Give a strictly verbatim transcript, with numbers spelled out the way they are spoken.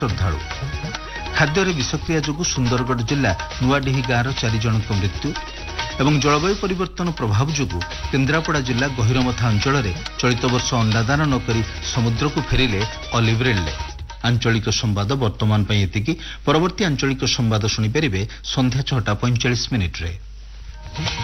श्रद्धालु खाद्य विषक्रिया जो सुंदरगढ़ जिला नुआडीही गाँव चार जन मृत्यु एवं जलवायु परिवर्तन प्रभाव जो केन्द्रापड़ा जिला गहिरमथा अंचल चलित वर्ष अंडादान नक समुद्र को फेरिले ऑलिव रिडले। आंचलिक संवाद वर्तमान एतिकी परवर्ती आंचलिक संवाद शुणिपारे संध्या छटा पैंचाश मिनिट्रे।